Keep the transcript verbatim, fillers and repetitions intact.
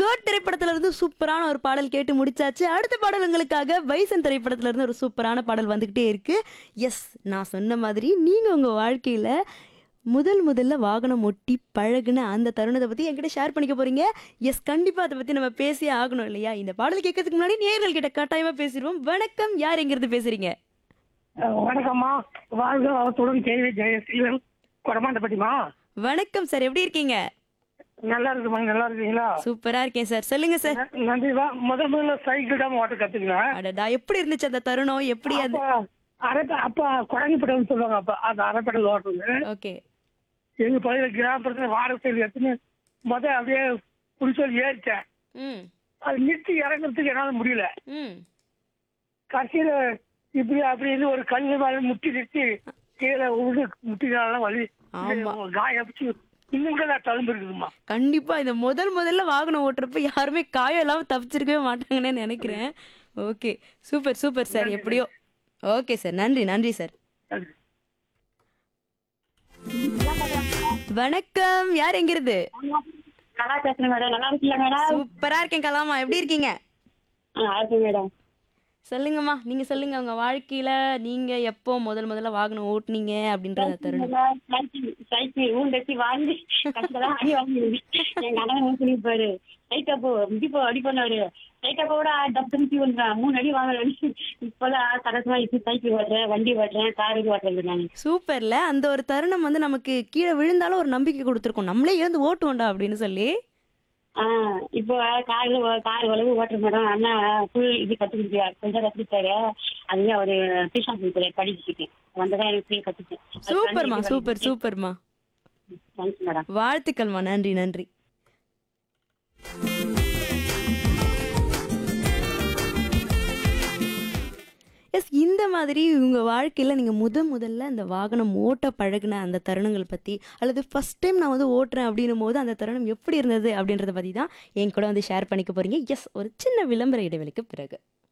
Code திரைப்படத்துல இருந்து சூப்பரான ஒரு பாடல் கேட்டு முடிச்சாச்சு. அடுத்த பாடல் உங்களுக்காக பைசன் திரைப்படத்துல இருந்து ஒரு சூப்பரான பாடல் வந்துகிட்டே இருக்கு. எஸ், நான் சொன்ன மாதிரி நீங்க உங்க வாழ்க்கையில முதல் முதல்ல வாகனம் ஓட்டி பழகுன அந்த தருணத்தை பத்தி என்கிட்ட ஷேர் பண்ணிக்க போறீங்க. எஸ், கண்டிப்பா அதை பத்தி நம்ம பேசியே ஆகணும் இல்லையா? இந்த பாடல் கேட்கறதுக்கு முன்னாடி நேயர்கள் கிட்ட கட்டாயமா பேசிடுவோம். வணக்கம், யார் எங்கிருந்து பேசுறீங்க? அஹ் வணக்கம்மா. வாழ்க வளத்துடன் கேள்வி ஜெயசீலன் கொடமாண்டப்பட்டிமா. வணக்கம் சார், எப்படி இருக்கீங்க? நல்லா இருக்குமா? நல்லா இருக்கீங்களா? சூப்பரா இருக்கேன் சார். சொல்லுங்க சார். ந- நன்றிவா. முதல் முதல்ல சைக்கிள் தான் ஓட்ட கத்துக்கினேன். அடடா, எப்படி இருந்துச்சு அந்த தருணம்? எப்படி அது? அப்ப அரைப்ப அப்ப குழந்தைப்படம் சொல்லுவாங்க. அப்ப அந்த அரைப்படல் ஓட்டுறது ஓகே. எங்க பகுதியில் கிராமப்புறத்துல வாரத்தில் எடுத்துன்னு முத அப்படியே புடிச்சல் ஏறிட்டேன். ம். அது நிறுத்தி இறங்குறதுக்கு என்னால முடியல. ம். கடைசியில இப்படி அப்படின்னு ஒரு கல் மேல முட்டி நிறுத்தி கீழே உழுது முட்டினால வலி ஆமா. காயப்பிச்சு இன்னும் கூட தழும்பு இருக்குதுமா. கண்டிப்பா இந்த முதல் முதல்ல வாகனம் ஓட்டுறப்ப யாருமே காயம் இல்லாம தப்பிச்சிருக்கவே மாட்டாங்கன்னு நினைக்கிறேன். Okay, super super sir. எப்படியோ ஓகே சார். நன்றி நன்றி சார். வணக்கம், யார் எங்கிருந்து? நல்லா பேசுறேன் மேடம். நல்லா இருக்கீங்களா மேடம்? சூப்பரா இருக்கேன் கலாமா, எப்படி இருக்கீங்க? நல்லா இருக்கேன் மேடம். சொல்லுங்கம்மா, நீங்க சொல்லுங்க. உங்க வாழ்க்கையில நீங்க எப்போ முதல் முதல்ல வாகனம் ஓட்டுனீங்க அப்படின்றத தருணம். சைக்கிள் சைக்கிள் ஊண்டச்சி வாங்கி கஷ்டம் அடி வாங்கி எங்க அண்ணன் சொல்லிப்பாரு. சைட்டா போ இப்போ அடி பண்ணாரு. சைட்டா போட டப்பு வந்துடுறான். மூணு அடி வாங்குறேன். இப்பெல்லாம் கடைசியா இப்ப சைக்கிள் ஓட்டுறேன், வண்டி ஓட்டுறேன், காரு ஓட்டுறேன் நாங்க. சூப்பர்ல, அந்த ஒரு தருணம் வந்து நமக்கு கீழே விழுந்தாலும் ஒரு நம்பிக்கை கொடுத்துருக்கோம், நம்மளே எழுந்து ஓட்டுவோண்டா அப்படின்னு சொல்லி. ஆஹ் இப்போ காரு காரு வளவு ஓட்டுற மேடம். அண்ணா ஃபுல் இது கத்து கொடுத்தாரு, கொஞ்சம் கத்துக்கிட்டாரு. அதுவே அவரு டியூஷன் கொடுத்தாரு, படிச்சுட்டு வந்ததான் எனக்கு ஃப்ரீ கத்துட்டேன். சூப்பர்மா, சூப்பர் சூப்பர்மா. Thanks madam. வாழ்த்துக்கள்மா, நன்றி நன்றி. எஸ், இந்த மாதிரி உங்க வாழ்க்கையில நீங்க முத முதல்ல அந்த வாகனம் ஓட்ட பழகுன அந்த தருணங்கள் பத்தி, அல்லது ஃபர்ஸ்ட் டைம் நான் வந்து ஓட்டுறேன் அப்படின்னும் போது அந்த தருணம் எப்படி இருந்தது அப்படின்றத பத்தி தான் என் கூட வந்து ஷேர் பண்ணிக்க போறீங்க. எஸ், ஒரு சின்ன விளம்பர இடைவெளிக்கு பிறகு.